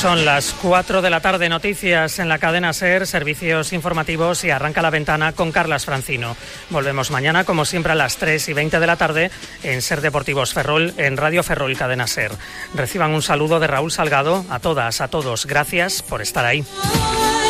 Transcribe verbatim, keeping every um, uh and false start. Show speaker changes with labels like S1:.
S1: Son las cuatro de la tarde, noticias en la cadena SER, servicios informativos y arranca La Ventana con Carlas Francino. Volvemos mañana, como siempre, a las tres y veinte de la tarde en SER Deportivos Ferrol, en Radio Ferrol Cadena SER. Reciban un saludo de Raúl Salgado. A todas, a todos, gracias por estar ahí.